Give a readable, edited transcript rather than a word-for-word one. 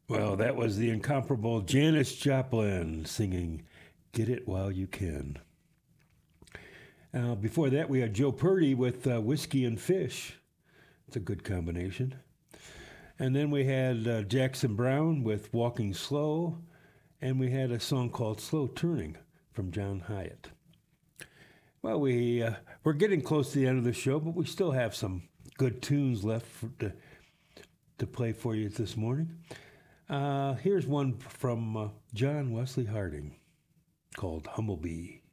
Well, that was the incomparable Janis Joplin singing Get It While You Can. Before that, we had Joe Purdy with Whiskey and Fish. It's a good combination. And then we had Jackson Browne with Walking Slow, and we had a song called Slow Turning from John Hyatt. Well, we're getting close to the end of the show, but we still have some good tunes left to play for you this morning. Here's one from John Wesley Harding called Humblebee.